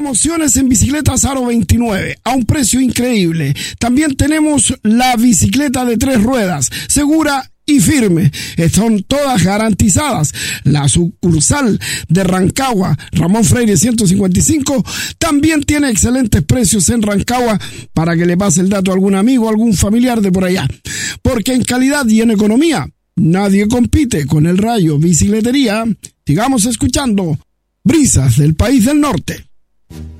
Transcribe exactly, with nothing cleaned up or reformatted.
promociones en bicicletas Aro veintinueve a un precio increíble. También tenemos la bicicleta de tres ruedas, segura y firme. Están todas garantizadas. La sucursal de Rancagua, Ramón Freire ciento cincuenta y cinco, también tiene excelentes precios en Rancagua para que le pase el dato a algún amigo, algún familiar de por allá. Porque en calidad y en economía, nadie compite con el Rayo Bicicletería. Sigamos escuchando Brisas del País del Norte.